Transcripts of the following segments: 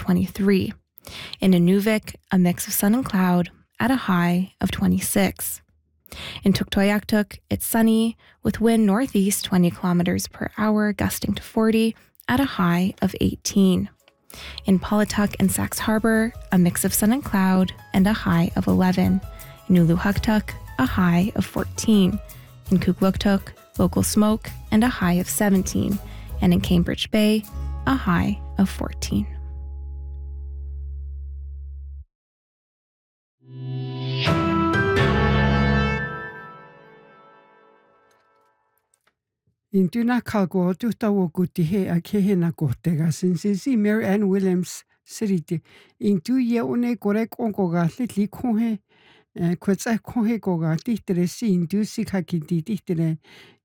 23. In Nunavik, a mix of sun and cloud at a high of 26. In Tuktoyaktuk, it's sunny with wind northeast 20 kilometers per hour, gusting to 40 at a high of 18. In Paulatuk and Sax Harbor, a mix of sun and cloud and a high of 11. In Uluhuktuk, a high of 14. In Kugluktuk, local smoke and a high of 17. And in Cambridge Bay, a high of 14. In tuna kalgo tuta wokuti he a kehe na kotega sinsi Mary Ann Williams siriti. In tu ye one korek onkoga litli kohe kwetsa kohe koga tihtere si in tu sikakiti tihtere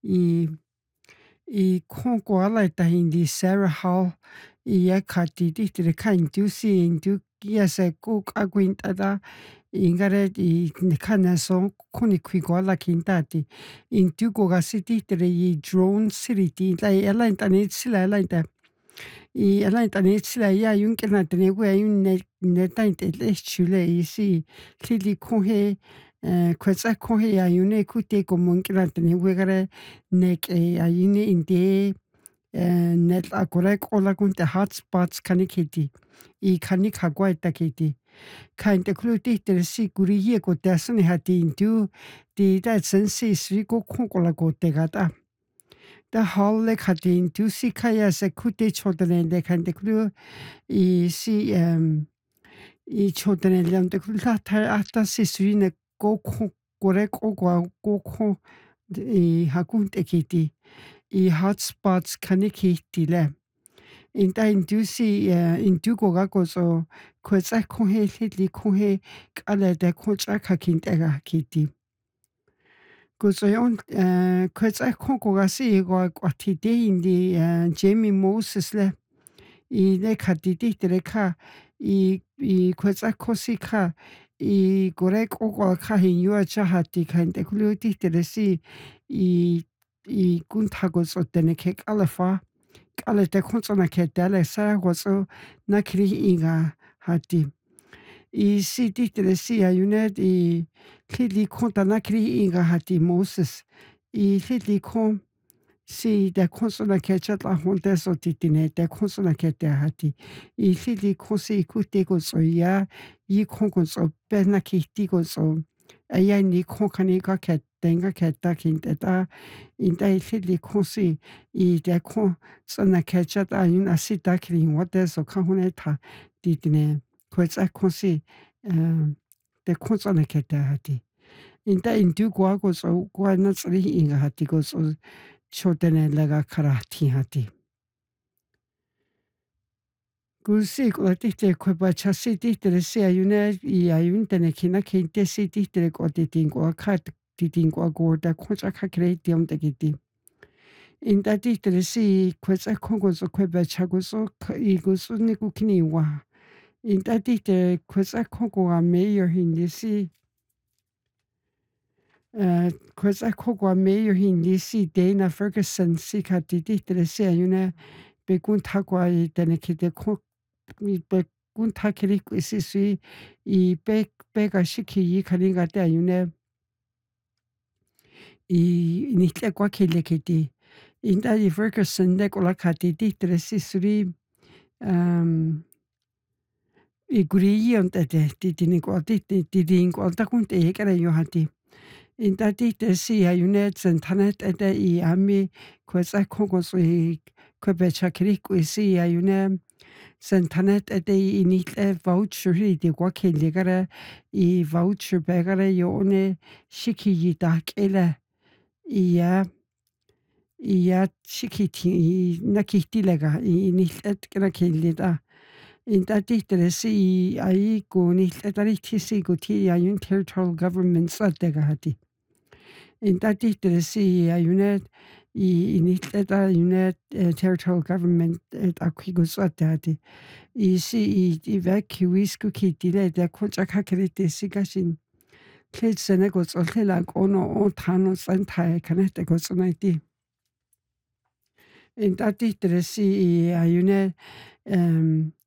I konko alaita hindi Sarah Hall I yakati tihtere ka in tu si in tu kiase kuk aguintada ingare I nekanaso koni kwigwala kintati in tu goga city tere I drone city la elain tanit sila elain ta I elain tanit sila ya yung kena tene we yung netain te chule I si lili kohe kwetsa kohe ya yune kute ko mungkena tene we gare nek ya yune inde net akore kola kunte hotspots kanikiti I kanik hagwa itakiti Kain te kluti te si kuri ye ko te asani hati intu ti ta sensi sri ko konkola ko te gata. Da halle hati intu si kaya se kute chodane de kain te klu I si I chodane liam te klu ta ata si sri ne ko kore ko ko I hakun te kiti I hotspots kanikiti le. Inta intu si intu koga koso kwetsa kohe litli kohe kala de kocha kakintega kiti. Koso yon kwetsa koga si go kwatite indi Jamie Moses le I le katiti tere ka I kwetsa kosi ka I gore kogo ka hinyua chahati ka inte kuluti tere si I kuntago so tene kek alafa ale te konsona ke tele sa goso na kri inga hati I si titere si ayunet I lili konta na kri inga hati Moses I lili kon si de konsona ke chatla honte so titine de konsona ke te hati I lili kon si kute goso ya I kon goso pena ki goso aya ni kon kanika ke tenga ke ta kinteta inta lili kon si I de kon sana ke chata yun asita kri wate so kahune ta titine kwetsa konsi de konsona ke te hati inta intu kwa goso kwa na tsri inga hati goso chotene lega karati hati Gusi ko tite ko ba chasi tite se ayune I ayun tene kina kinte si tite ko titin ko khat titin ko gorda koncha ka kreti om tekiti Inta tite si kwetsa kongo so kweba chago so I gusu ni kukini wa Inta tite kwetsa kongo a mayor hindi si kwetsa kongo a mayor hindi si Dana Ferguson si ka tite se ayune bekun takwa I tene kite ko bekun takiri si sui I beka shiki I kaninga te ayune I nitle kwa kile kiti Inta I Ferguson de kola kati tite si suri I guri on tete titini ko titini ko takunte ekara yo hati Inta tite si ayune sentanet ete I ami kwetsa kongo so I kwebecha kiri ko si ayune sentanet ete I nitle voucher hi de kwa kile gara I voucher begara yo one shiki yita kele iya shikiti nakiti lega I nitle kena kile da Inta tite si ai ko nitle tari tisi ko ti ayun territorial government sa tega hati Inta tite si ayunet I nitle ta ayunet territorial government akwigo sa te hati I si I evacuees ko kiti le de koncha kakriti si gashin Klet sene go tsolela ono o tano santai kanete go tsonaiti Inta tite si ayunet